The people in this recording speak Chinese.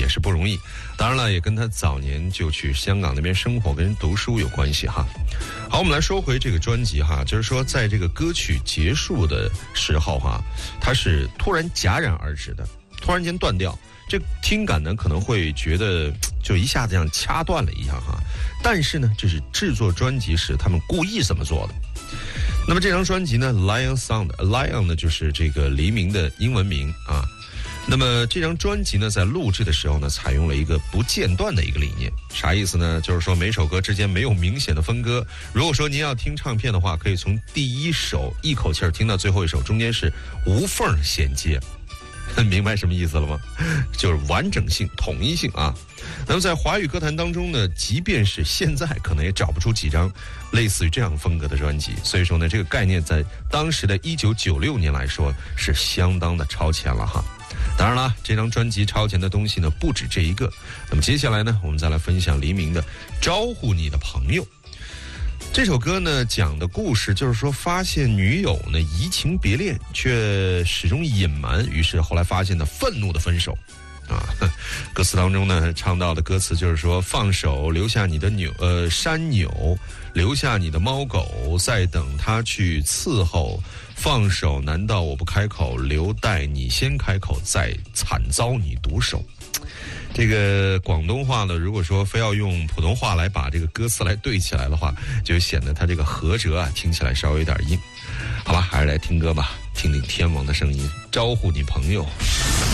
是不容易。当然了，也跟他早年就去香港那边生活跟读书有关系哈。好，我们来说回这个专辑哈，就是说在这个歌曲结束的时候哈，它是突然戛然而止的，突然间断掉。这听感呢可能会觉得就一下子像掐断了一样哈，但是呢这是制作专辑时他们故意这么做的。那么这张专辑呢 Lion Sound， 呢就是这个黎明的英文名啊。那么这张专辑呢在录制的时候呢采用了一个不间断的一个理念，啥意思呢？就是说每首歌之间没有明显的分割，如果说您要听唱片的话，可以从第一首一口气听到最后一首，中间是无缝衔接。明白什么意思了吗？就是完整性、统一性啊。那么在华语歌坛当中呢，即便是现在可能也找不出几张类似于这样风格的专辑，所以说呢这个概念在当时的1996年来说是相当的超前了哈。当然了，这张专辑超前的东西呢不止这一个。那么接下来呢我们再来分享黎明的《招呼你的朋友》。这首歌呢讲的故事就是说，发现女友呢移情别恋，却始终隐瞒，于是后来发现呢愤怒的分手啊。歌词当中呢唱到的歌词就是说，放手留下你的山扭，留下你的猫狗，再等他去伺候。放手难道我不开口，留待你先开口，再惨遭你毒手。这个广东话呢，如果说非要用普通话来把这个歌词来对起来的话，就显得它这个合辙啊听起来稍微有点硬。好吧，还是来听歌吧，听听天王的声音，招呼你朋友。